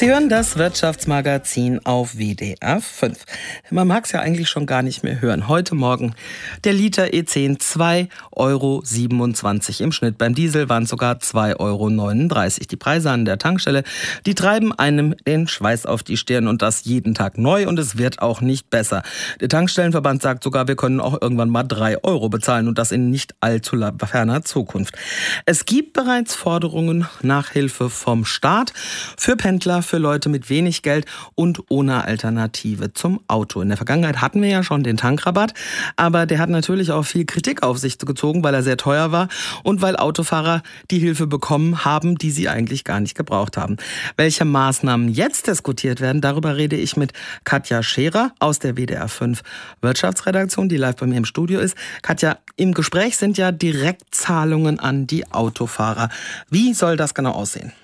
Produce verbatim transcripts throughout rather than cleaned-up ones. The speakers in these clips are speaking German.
Sie hören das Wirtschaftsmagazin auf W D R fünf. Man mag es ja eigentlich schon gar nicht mehr hören. Heute Morgen der Liter E zehn zwei Euro siebenundzwanzig im Schnitt. Beim Diesel waren es sogar zwei Euro neununddreißig. Die Preise an der Tankstelle, die treiben einem den Schweiß auf die Stirn und das jeden Tag neu und es wird auch nicht besser. Der Tankstellenverband sagt sogar, wir können auch irgendwann mal drei Euro bezahlen und das in nicht allzu ferner Zukunft. Es gibt bereits Forderungen nach Hilfe vom Staat für Pendler, für Leute mit wenig Geld und ohne Alternative zum Auto. In der Vergangenheit hatten wir ja schon den Tankrabatt, aber der hat natürlich auch viel Kritik auf sich gezogen, weil er sehr teuer war und weil Autofahrer die Hilfe bekommen haben, die sie eigentlich gar nicht gebraucht haben. Welche Maßnahmen jetzt diskutiert werden, darüber rede ich mit Katja Scherer aus der W D R fünf Wirtschaftsredaktion, die live bei mir im Studio ist. Katja, im Gespräch sind ja Direktzahlungen an die Autofahrer. Wie soll das genau aussehen?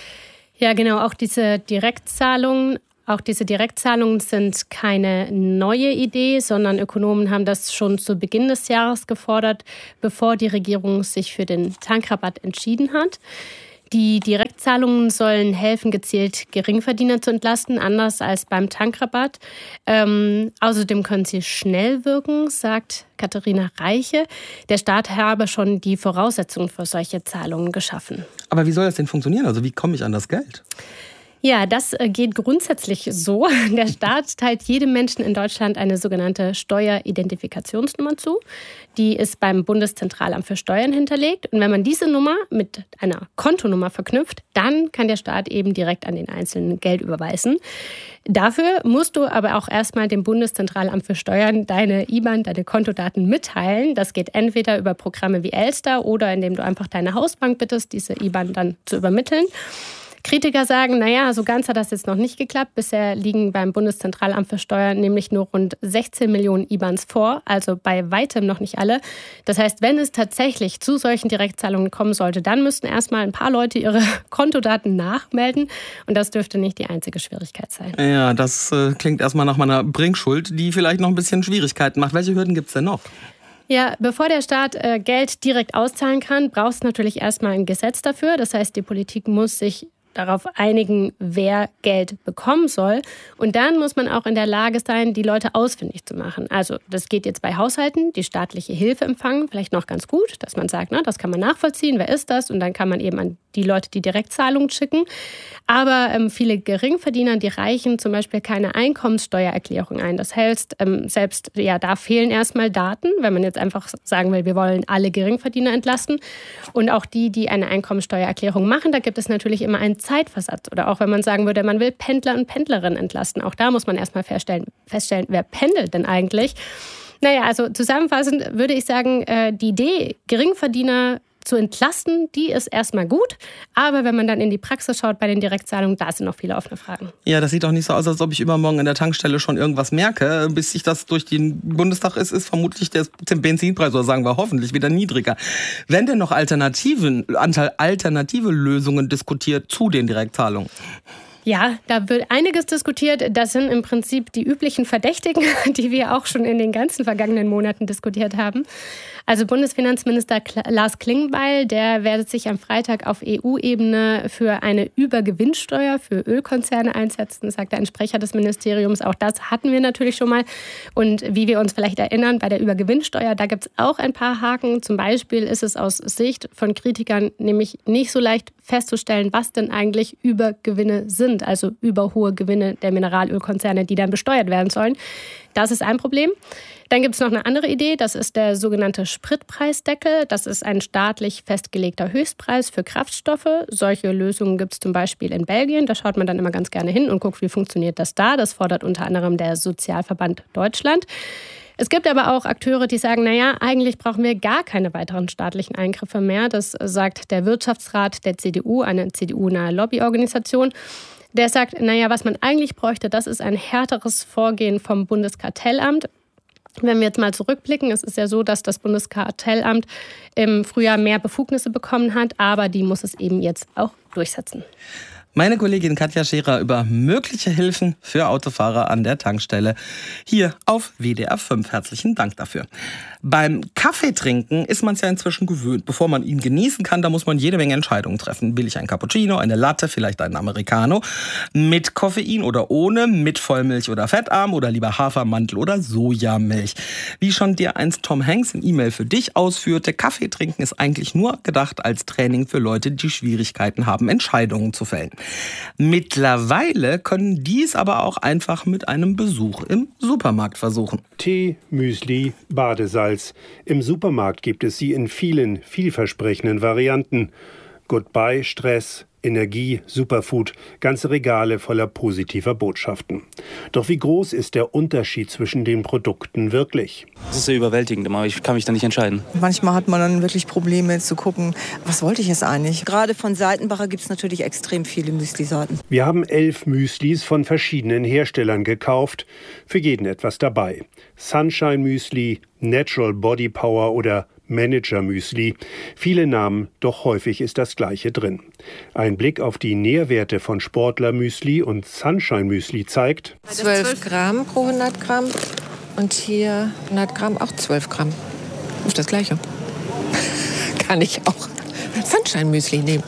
Ja, genau. Auch diese Direktzahlungen, auch diese Direktzahlungen sind keine neue Idee, sondern Ökonomen haben das schon zu Beginn des Jahres gefordert, bevor die Regierung sich für den Tankrabatt entschieden hat. Die Direktzahlungen sollen helfen, gezielt Geringverdiener zu entlasten, anders als beim Tankrabatt. Ähm, außerdem können sie schnell wirken, sagt Katharina Reiche. Der Staat habe schon die Voraussetzungen für solche Zahlungen geschaffen. Aber wie soll das denn funktionieren? Also wie komme ich an das Geld? Ja, das geht grundsätzlich so. Der Staat teilt jedem Menschen in Deutschland eine sogenannte Steueridentifikationsnummer zu. Die ist beim Bundeszentralamt für Steuern hinterlegt. Und wenn man diese Nummer mit einer Kontonummer verknüpft, dann kann der Staat eben direkt an den Einzelnen Geld überweisen. Dafür musst du aber auch erstmal dem Bundeszentralamt für Steuern deine I B A N, deine Kontodaten mitteilen. Das geht entweder über Programme wie Elster oder indem du einfach deine Hausbank bittest, diese I B A N dann zu übermitteln. Kritiker sagen, naja, so ganz hat das jetzt noch nicht geklappt. Bisher liegen beim Bundeszentralamt für Steuern nämlich nur rund sechzehn Millionen I B A Ns vor, also bei weitem noch nicht alle. Das heißt, wenn es tatsächlich zu solchen Direktzahlungen kommen sollte, dann müssten erstmal ein paar Leute ihre Kontodaten nachmelden. Und das dürfte nicht die einzige Schwierigkeit sein. Ja, das äh, klingt erstmal nach meiner Bringschuld, die vielleicht noch ein bisschen Schwierigkeiten macht. Welche Hürden gibt es denn noch? Ja, bevor der Staat äh, Geld direkt auszahlen kann, braucht es natürlich erstmal ein Gesetz dafür. Das heißt, die Politik muss sich darauf einigen, wer Geld bekommen soll. Und dann muss man auch in der Lage sein, die Leute ausfindig zu machen. Also das geht jetzt bei Haushalten, die staatliche Hilfe empfangen, vielleicht noch ganz gut, dass man sagt, na, das kann man nachvollziehen, wer ist das? Und dann kann man eben an die Leute die Direktzahlungen schicken. Aber ähm, viele Geringverdiener, die reichen zum Beispiel keine Einkommenssteuererklärung ein. Das heißt, ähm, selbst ja, da fehlen erstmal Daten, wenn man jetzt einfach sagen will, wir wollen alle Geringverdiener entlasten. Und auch die, die eine Einkommenssteuererklärung machen, da gibt es natürlich immer einen Zeitversatz. Oder auch wenn man sagen würde, man will Pendler und Pendlerinnen entlasten. Auch da muss man erstmal feststellen, feststellen, wer pendelt denn eigentlich? Naja, also zusammenfassend würde ich sagen, die Idee, Geringverdiener zu entlasten, die ist erstmal gut. Aber wenn man dann in die Praxis schaut bei den Direktzahlungen, da sind noch viele offene Fragen. Ja, das sieht doch nicht so aus, als ob ich übermorgen an der Tankstelle schon irgendwas merke. Bis sich das durch den Bundestag ist, ist vermutlich der Benzinpreis, oder sagen wir hoffentlich, wieder niedriger. Werden denn noch Alternativen, alternative Lösungen diskutiert zu den Direktzahlungen? Ja, da wird einiges diskutiert. Das sind im Prinzip die üblichen Verdächtigen, die wir auch schon in den ganzen vergangenen Monaten diskutiert haben. Also Bundesfinanzminister Lars Klingbeil, der wird sich am Freitag auf E U-Ebene für eine Übergewinnsteuer für Ölkonzerne einsetzen, sagt ein Sprecher des Ministeriums. Auch das hatten wir natürlich schon mal. Und wie wir uns vielleicht erinnern, bei der Übergewinnsteuer, da gibt es auch ein paar Haken. Zum Beispiel ist es aus Sicht von Kritikern nämlich nicht so leicht festzustellen, was denn eigentlich Übergewinne sind, also überhohe Gewinne der Mineralölkonzerne, die dann besteuert werden sollen. Das ist ein Problem. Dann gibt es noch eine andere Idee, das ist der sogenannte Spritpreisdeckel. Das ist ein staatlich festgelegter Höchstpreis für Kraftstoffe. Solche Lösungen gibt es zum Beispiel in Belgien. Da schaut man dann immer ganz gerne hin und guckt, wie funktioniert das da. Das fordert unter anderem der Sozialverband Deutschland. Es gibt aber auch Akteure, die sagen, naja, eigentlich brauchen wir gar keine weiteren staatlichen Eingriffe mehr. Das sagt der Wirtschaftsrat der C D U, eine C D U-nahe Lobbyorganisation. Der sagt, naja, was man eigentlich bräuchte, das ist ein härteres Vorgehen vom Bundeskartellamt. Wenn wir jetzt mal zurückblicken, es ist ja so, dass das Bundeskartellamt im Frühjahr mehr Befugnisse bekommen hat, aber die muss es eben jetzt auch durchsetzen. Meine Kollegin Katja Scherer über mögliche Hilfen für Autofahrer an der Tankstelle hier auf W D R fünf. Herzlichen Dank dafür. Beim Kaffeetrinken ist man es ja inzwischen gewöhnt. Bevor man ihn genießen kann, da muss man jede Menge Entscheidungen treffen. Will ich einen Cappuccino, eine Latte, vielleicht einen Americano? Mit Koffein oder ohne? Mit Vollmilch oder fettarm? Oder lieber Hafermantel oder Sojamilch? Wie schon dir einst Tom Hanks in E-Mail für dich ausführte, Kaffee trinken ist eigentlich nur gedacht als Training für Leute, die Schwierigkeiten haben, Entscheidungen zu fällen. Mittlerweile können dies aber auch einfach mit einem Besuch im Supermarkt versuchen. Tee, Müsli, Badesalz. Im Supermarkt gibt es sie in vielen, vielversprechenden Varianten. Goodbye Stress, Energie, Superfood, ganze Regale voller positiver Botschaften. Doch wie groß ist der Unterschied zwischen den Produkten wirklich? Das ist sehr überwältigend, aber ich kann mich da nicht entscheiden. Manchmal hat man dann wirklich Probleme zu gucken, was wollte ich jetzt eigentlich? Gerade von Seitenbacher gibt es natürlich extrem viele Müsli-Sorten. Wir haben elf Müslis von verschiedenen Herstellern gekauft. Für jeden etwas dabei. Sunshine Müsli, Natural Body Power oder Manager Müsli. Viele Namen, doch häufig ist das Gleiche drin. Ein Blick auf die Nährwerte von Sportler Müsli und Sunshine Müsli zeigt: zwölf Gramm pro hundert Gramm und hier hundert Gramm auch zwölf Gramm. Ist das Gleiche. Kann ich auch Sunshine Müsli nehmen.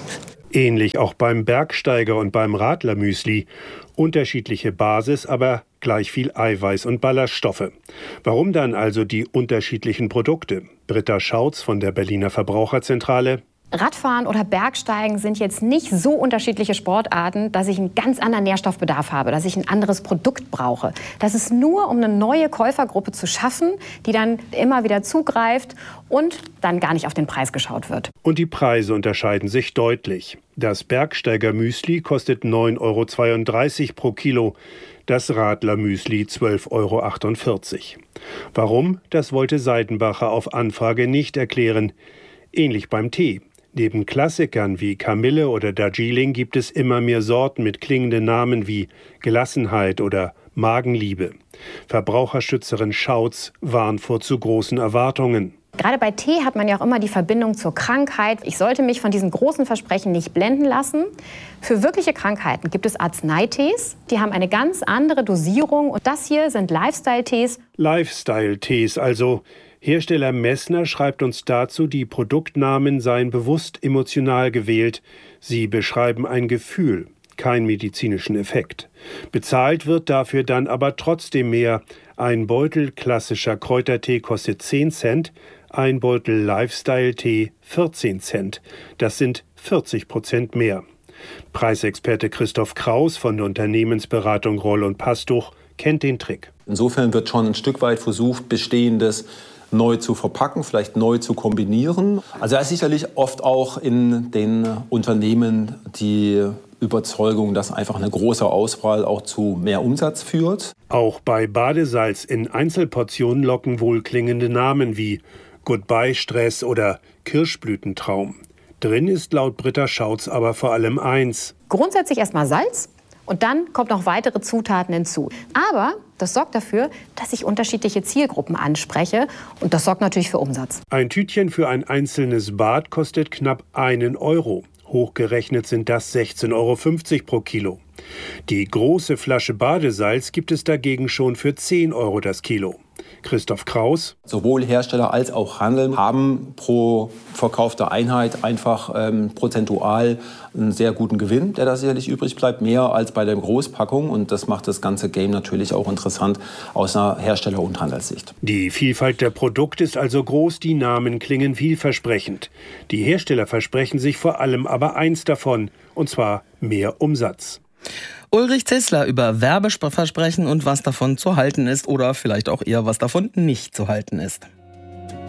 Ähnlich auch beim Bergsteiger und beim Radler Müsli. Unterschiedliche Basis, aber gleich viel Eiweiß und Ballaststoffe. Warum dann also die unterschiedlichen Produkte? Britta Schautz von der Berliner Verbraucherzentrale. Radfahren oder Bergsteigen sind jetzt nicht so unterschiedliche Sportarten, dass ich einen ganz anderen Nährstoffbedarf habe, dass ich ein anderes Produkt brauche. Das ist nur, um eine neue Käufergruppe zu schaffen, die dann immer wieder zugreift und dann gar nicht auf den Preis geschaut wird. Und die Preise unterscheiden sich deutlich. Das Bergsteiger-Müsli kostet neun Euro zweiunddreißig pro Kilo, das Radler-Müsli zwölf Euro achtundvierzig. Warum? Das wollte Seidenbacher auf Anfrage nicht erklären. Ähnlich beim Tee. Neben Klassikern wie Kamille oder Darjeeling gibt es immer mehr Sorten mit klingenden Namen wie Gelassenheit oder Magenliebe. Verbraucherschützerin Schautz warnt vor zu großen Erwartungen. Gerade bei Tee hat man ja auch immer die Verbindung zur Krankheit. Ich sollte mich von diesen großen Versprechen nicht blenden lassen. Für wirkliche Krankheiten gibt es Arzneitees. Die haben eine ganz andere Dosierung. Und das hier sind Lifestyle-Tees. Lifestyle-Tees, also. Hersteller Messner schreibt uns dazu, die Produktnamen seien bewusst emotional gewählt. Sie beschreiben ein Gefühl, keinen medizinischen Effekt. Bezahlt wird dafür dann aber trotzdem mehr. Ein Beutel klassischer Kräutertee kostet zehn Cent, ein Beutel Lifestyle-Tee vierzehn Cent. Das sind vierzig Prozent mehr. Preisexperte Christoph Kraus von der Unternehmensberatung Roll und Pastuch kennt den Trick. Insofern wird schon ein Stück weit versucht, Bestehendes neu zu verpacken, vielleicht neu zu kombinieren. Also da ist sicherlich oft auch in den Unternehmen die Überzeugung, dass einfach eine große Auswahl auch zu mehr Umsatz führt. Auch bei Badesalz in Einzelportionen locken wohlklingende Namen wie Goodbye Stress oder Kirschblütentraum. Drin ist laut Britta Schautz aber vor allem eins. Grundsätzlich erstmal Salz. Und dann kommt noch weitere Zutaten hinzu. Aber das sorgt dafür, dass ich unterschiedliche Zielgruppen anspreche. Und das sorgt natürlich für Umsatz. Ein Tütchen für ein einzelnes Bad kostet knapp einen Euro. Hochgerechnet sind das sechzehn Euro fünfzig pro Kilo. Die große Flasche Badesalz gibt es dagegen schon für zehn Euro das Kilo. Christoph Kraus. Sowohl Hersteller als auch Handel haben pro verkaufte Einheit einfach ähm, prozentual einen sehr guten Gewinn, der da sicherlich übrig bleibt, mehr als bei der Großpackung. Und das macht das ganze Game natürlich auch interessant aus einer Hersteller- und Handelssicht. Die Vielfalt der Produkte ist also groß, die Namen klingen vielversprechend. Die Hersteller versprechen sich vor allem aber eins davon, und zwar mehr Umsatz. Ulrich Zissler über Werbeversprechen und was davon zu halten ist oder vielleicht auch eher was davon nicht zu halten ist.